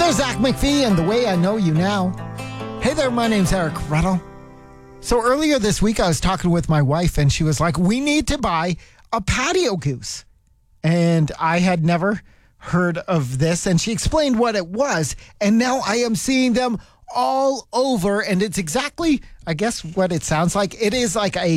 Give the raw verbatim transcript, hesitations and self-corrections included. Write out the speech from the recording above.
Here's Zach McPhee and The Way I Know You Now. Hey there, my name's Eric Ruddle. So earlier this week, I was talking with my wife, and she was like, we need to buy a patio goose. And I had never heard of this, and she explained what it was, and now I am seeing them all over, and it's exactly, I guess, what it sounds like. It is like a